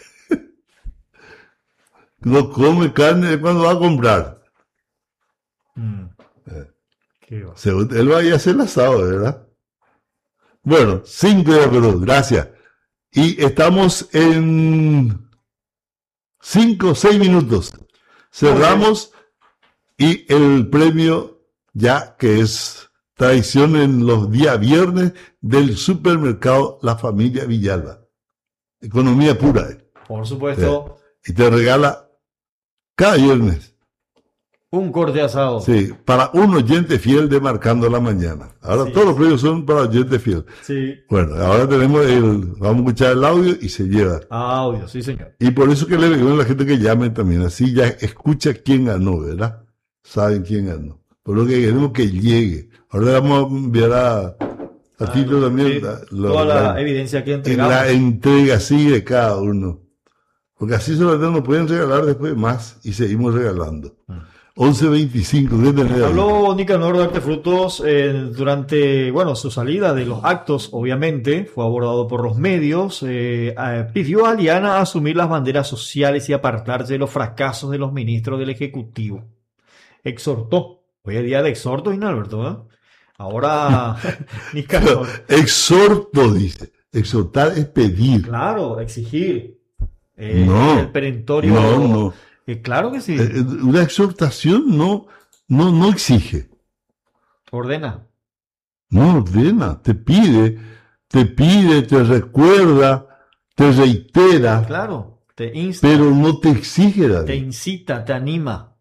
No come carne cuando va a comprar. Mm. Eh, Qué va. según- él va a ir a hacer el asado, ¿verdad? Bueno, cinco de acuerdo, gracias. Y estamos en cinco, seis minutos. Cerramos y el premio ya que es tradición en los días viernes del supermercado La Familia Villalba. Economía pura. ¿eh? Por supuesto, Y te regala cada viernes. un corte asado. Sí, para un oyente fiel de Marcando la Mañana. Ahora Sí. todos los premios son para oyente fiel. Sí. Bueno, ahora tenemos el, vamos a escuchar el audio y se lleva. Audio, sí, señor. Y por eso que le digo a la gente que llame también, así ya escucha quién ganó, ¿verdad? Saben quién ganó. Por lo que queremos que llegue. Ahora le vamos a enviar a, a Tito también sí, la, lo- toda la evidencia que entregamos. la entrega así de cada uno. Porque así solamente nos pueden regalar después más y seguimos regalando. once veinticinco, ¿qué tenés ahí? Habló Nicanor de Artefrutos eh, durante, bueno, su salida de los actos, obviamente, fue abordado por los medios, eh, eh, pidió a Aliana asumir las banderas sociales y apartarse de los fracasos de los ministros del Ejecutivo. Exhortó, hoy es día de exhortos, Inalberto, ¿eh? Ahora, Nicanor. Exhorto, dice. Exhortar es pedir. Claro, exigir. Eh, No, el perentorio. no, no. Eh, claro que sí. Eh, Una exhortación no, no, no exige. Ordena. No ordena, te pide, te pide, te recuerda, te reitera, Claro, te insta, pero no te exige, David. te incita, te anima.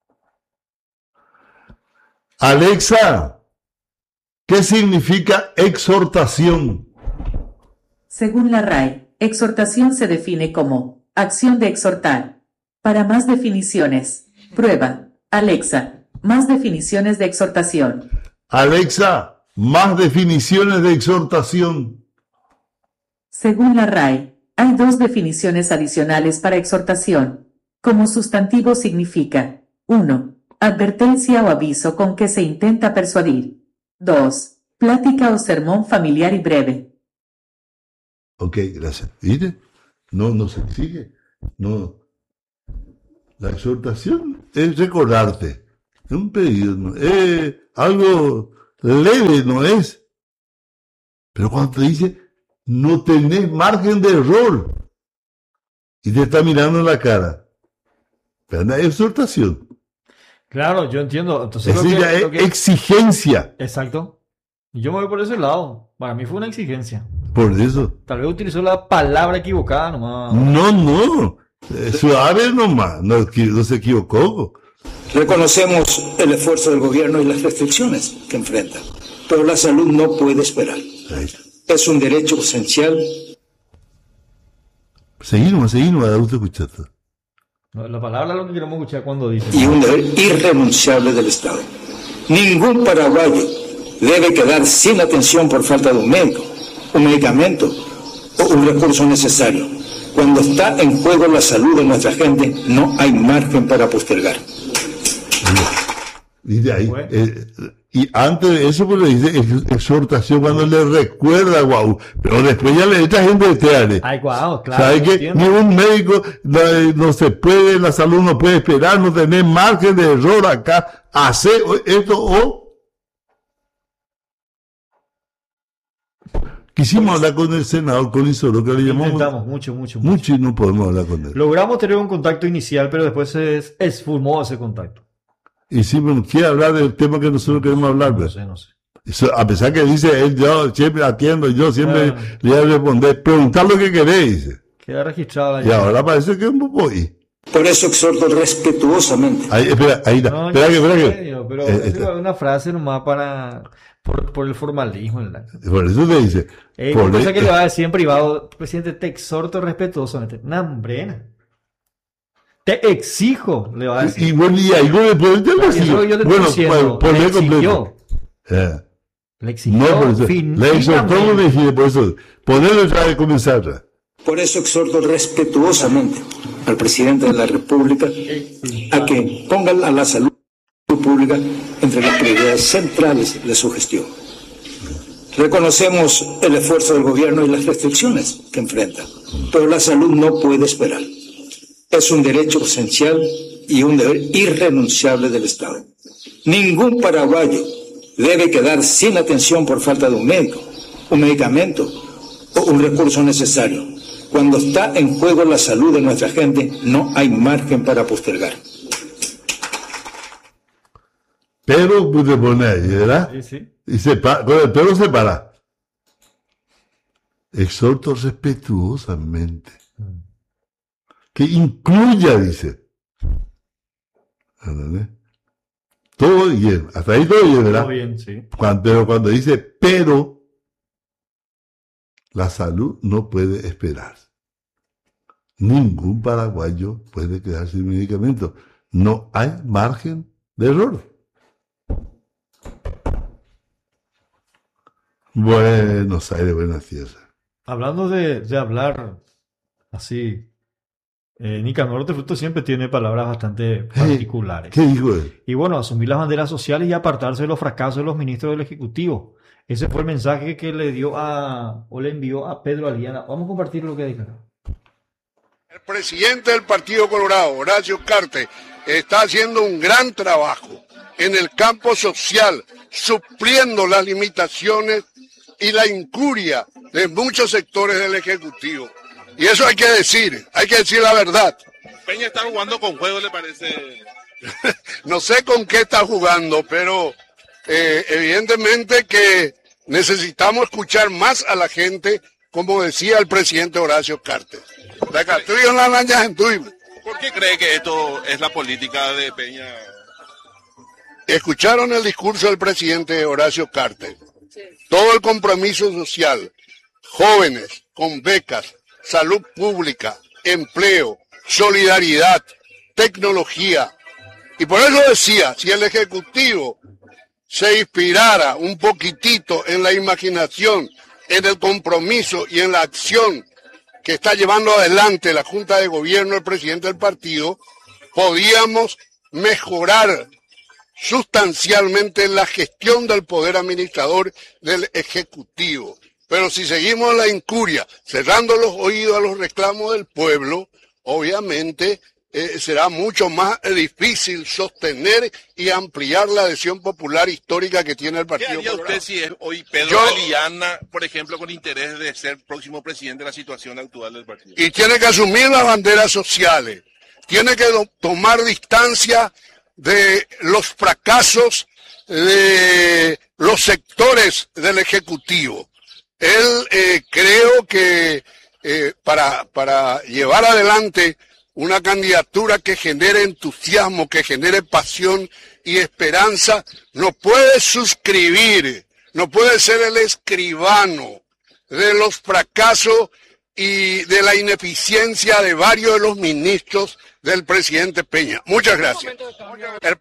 Alexa, ¿qué significa exhortación? Según la R A E, exhortación se define como acción de exhortar. Para más definiciones, prueba, Alexa, Más definiciones de exhortación. Alexa, más definiciones de exhortación. Según la R A E, hay dos definiciones adicionales para exhortación. Como sustantivo significa: uno. Advertencia o aviso con que se intenta persuadir. dos. Plática o sermón familiar y breve. Ok, gracias. ¿Viste? No, no se exige. No. La exhortación es recordarte. Es un pedido, ¿no? Es algo leve, ¿no es? Pero cuando te dice, no tenés margen de error, y te está mirando en la cara, pero no es exhortación. Claro, yo entiendo. Entonces, Es lo que- ya es lo que- exigencia. Exacto. Y yo me voy por ese lado. Para mí fue una exigencia. Por eso. Tal vez utilizó la palabra equivocada nomás. No, no. Eh, Suave nomás. No, equi- no se equivocó. Reconocemos el esfuerzo del gobierno y las restricciones que enfrenta, pero la salud no puede esperar. Es un derecho esencial. Seguimos, seguimos, adulto escuchando. No, la palabra es lo que queremos escuchar cuando dice. Y un deber irrenunciable del Estado. Ningún paraguayo debe quedar sin atención por falta de un médico, un medicamento o un recurso necesario. Cuando está en juego la salud de nuestra gente, no hay margen para postergar. Dice ahí. eh, y antes de eso, pues le dice ex- exhortación cuando le recuerda, guau. Pero después ya le echa gente de teale. Ay, guau, claro. ¿Sabe que entiendo. ni un médico no, eh, no se puede, la salud no puede esperar, no tener margen de error acá, hacer o- esto o. Quisimos hablar con el senador Colin Soro, que le llamamos Intentamos mucho, mucho, mucho. mucho y no podemos hablar con él. Logramos tener un contacto inicial, pero después se es- esfumó ese contacto. Y si bueno, quiere hablar del tema que nosotros queremos hablar, No ¿verdad? sé, no sé. Eso, a pesar que dice él, yo siempre atiendo, yo siempre Ah. le voy a responder, preguntar lo que queréis, dice. Queda registrado ahí. Y ahora parece que es un poco ahí. Por eso exhorto respetuosamente. Ahí, espera, ahí está. No, espera yo que, espera sé, que. yo, pero Eh, es está. una frase nomás para por, por el formalismo. ¿verdad? Por eso te dice. Eh, por cosa el- que le va a decir en privado, presidente, te exhorto respetuosamente. Nambrena. Te exijo, le va a decir. Y bueno, y ahí no le puedes Claro, y eso yo te estoy Bueno, diciendo, por le completo. exigió. Eh. Le exigió. No, por eso. fin- Le exhortó, finalmente. me dije, por eso. Ponerlo ya de comenzar. Por eso exhorto respetuosamente al presidente de la República a que ponga a la salud pública entre las prioridades centrales de su gestión. Reconocemos el esfuerzo del gobierno y las restricciones que enfrenta, pero la salud no puede esperar. Es un derecho esencial y un deber irrenunciable del Estado. Ningún paraguayo debe quedar sin atención por falta de un médico, un medicamento o un recurso necesario. Cuando está en juego la salud de nuestra gente, no hay margen para postergar. Pero pues, te pone ahí, ¿verdad? Sí, sí. Y se pa- con el pero se para. Exhorto respetuosamente. Que incluya, dice. ¿Entendés? Todo bien. Hasta ahí todo bien, ¿verdad? Todo bien, sí. Cuando- pero cuando dice pero, la salud no puede esperar. Ningún paraguayo puede quedar sin medicamento. No hay margen de error. Buenos Aires, buenas tierras. Hablando de, de hablar así, eh, Nicanor de Fruto siempre tiene palabras bastante particulares. ¿Qué dijo él? Y bueno, asumir las banderas sociales y apartarse de los fracasos de los ministros del Ejecutivo. Ese fue el mensaje que le dio a, o le envió a Pedro Aliana. Vamos a compartir lo que dijo. El presidente del Partido Colorado, Horacio Cartes, está haciendo un gran trabajo en el campo social, supliendo las limitaciones y la incuria de muchos sectores del Ejecutivo. Y eso hay que decir, hay que decir la verdad. Peña está jugando con juego, ¿le parece? No sé con qué está jugando, pero eh, evidentemente que necesitamos escuchar más a la gente, como decía el presidente Horacio Cartes. La Castrillo en la araña en Tuibo. ¿Por qué cree que esto es la política de Peña? Escucharon el discurso del presidente Horacio Cartes. Todo el compromiso social, jóvenes con becas, salud pública, empleo, solidaridad, tecnología, Y por eso decía, si el Ejecutivo se inspirara un poquitito en la imaginación, en el compromiso y en la acción que está llevando adelante la Junta de Gobierno, el presidente del partido, podíamos mejorar sustancialmente la gestión del poder administrador del Ejecutivo. Pero si seguimos la incuria, cerrando los oídos a los reclamos del pueblo, obviamente eh, será mucho más difícil sostener y ampliar la adhesión popular histórica que tiene el ¿Qué Partido haría Colorado. usted si es hoy Pedro Yo- Aliana, por ejemplo, con interés de ser próximo presidente de la situación actual del partido? Y tiene que asumir las banderas sociales, tiene que do- tomar distancia de los fracasos de los sectores del Ejecutivo. Él eh, creo que eh, para, para llevar adelante una candidatura que genere entusiasmo, que genere pasión y esperanza, no puede suscribir, no puede ser el escribano de los fracasos y de la ineficiencia de varios de los ministros del presidente Peña. Muchas gracias. El-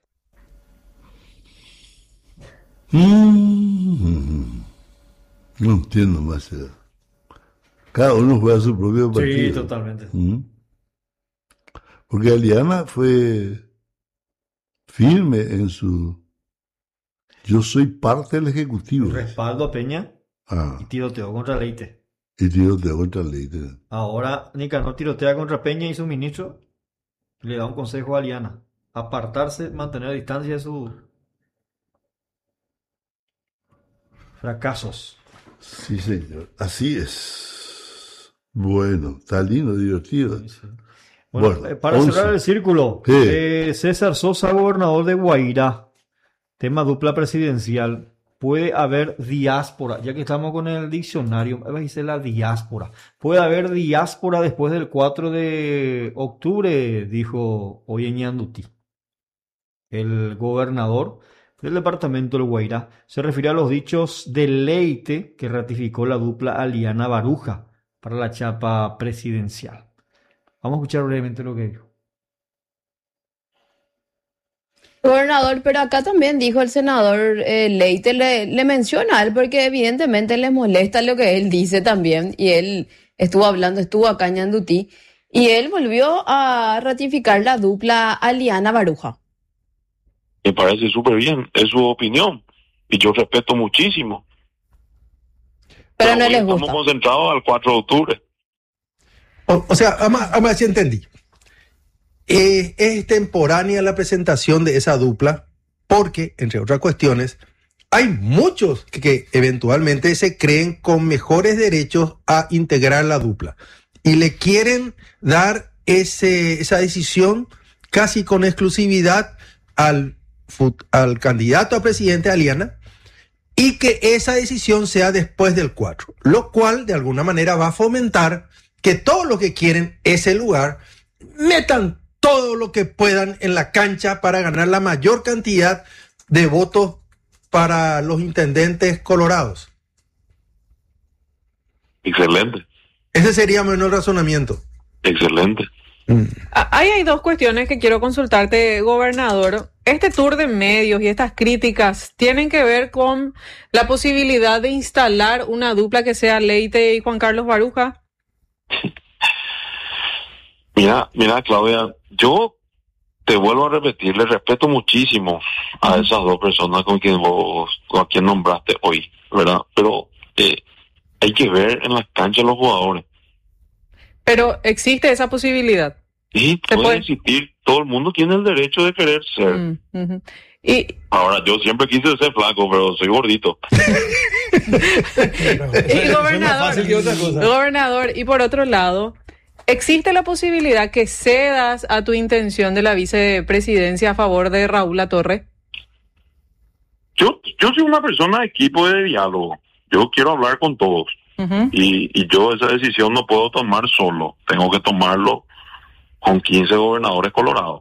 Mm, no entiendo más. eh. Cada uno juega su propio partido. Sí, totalmente. Mm. Porque Aliana fue firme en su... Yo soy parte del Ejecutivo. Respaldo a Peña Ah, y tiroteó contra Leite. y tiroteo contra Leite. Ahora Nicanor tirotea contra Peña y su ministro le da un consejo a Aliana. Apartarse, mantener distancia de sus fracasos. Sí, señor. Así es. Bueno, está lindo, divertido. Bueno, Bueno, eh, para once. cerrar el círculo, Sí. eh, César Sosa, gobernador de Guairá, tema dupla presidencial. Puede haber diáspora, ya que estamos con el diccionario, va a decir la diáspora. Puede haber diáspora después del cuatro de octubre, dijo hoy en Ñandutí. El gobernador del departamento del Guairá se refiere a los dichos de Leite que ratificó la dupla Aliana Baruja para la chapa presidencial. Vamos a escuchar brevemente lo que dijo. Gobernador, pero acá también dijo el senador eh, Leite, le, le menciona a él porque evidentemente le molesta lo que él dice también, y él estuvo hablando, estuvo acá en Ñandutí, y él volvió a ratificar la dupla Aliana Baruja. Me parece súper bien, es su opinión y yo respeto muchísimo. Pero no hoy les estamos gusta. concentrados al cuatro de octubre. O, o sea, vamos a ver si entendí. Eh, es extemporánea la presentación de esa dupla porque, entre otras cuestiones, hay muchos que, que eventualmente se creen con mejores derechos a integrar la dupla y le quieren dar ese, esa decisión casi con exclusividad al, fut- al candidato a presidente Aliana, y que esa decisión sea después del cuatro, lo cual de alguna manera va a fomentar que todos los que quieren ese lugar metan todo lo que puedan en la cancha para ganar la mayor cantidad de votos para los intendentes colorados. Excelente, Ese sería menos razonamiento. excelente. Ah, Ahí hay dos cuestiones que quiero consultarte, gobernador. Este tour de medios y estas críticas tienen que ver con la posibilidad de instalar una dupla que sea Leite y Juan Carlos Baruja. Mira, mira, Claudia, yo te vuelvo a repetir, le respeto muchísimo a esas dos personas con quien vos, con quien nombraste hoy, ¿verdad? Pero eh, hay que ver en las canchas los jugadores. Pero existe esa posibilidad. Y Se puede puede. existir, todo el mundo tiene el derecho de querer ser. Mm, ujú. Y Ahora, yo siempre quise ser flaco, pero soy gordito. Y gobernador, gobernador, y por otro lado, ¿existe la posibilidad que cedas a tu intención de la vicepresidencia a favor de Raúl Latorre? Yo, yo soy una persona de equipo de diálogo. Yo quiero hablar con todos. Ujú. Y, y yo esa decisión no puedo tomar solo. Tengo que tomarlo con quince gobernadores colorados.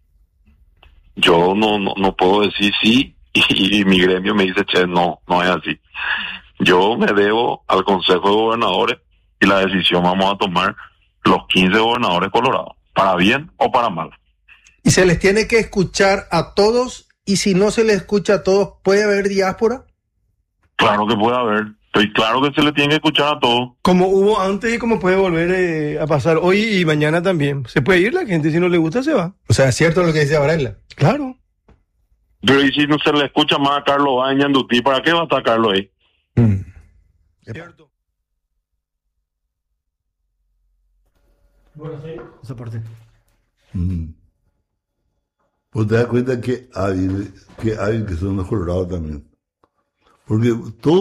Yo no, no, no puedo decir sí y, y mi gremio me dice, che, no, no es así. Yo me debo al Consejo de Gobernadores y la decisión vamos a tomar los quince gobernadores colorados, para bien o para mal. Y se les tiene que escuchar a todos, y si no se les escucha a todos, ¿puede haber diáspora? Claro que puede haber. Estoy claro que se le tiene que escuchar a todos. Como hubo antes y como puede volver eh, a pasar hoy y mañana también. Se puede ir la gente, si no le gusta se va. O sea, es cierto lo que dice Varela. Claro. Pero ¿y si no se le escucha más a Carlos Báez en Ñandutí? ¿Para qué va a estar Carlos ahí? Mm. Cierto. Bueno, sí. Esa parte. Mm. Pues te das cuenta que hay, que hay que son los colorados también. Porque todo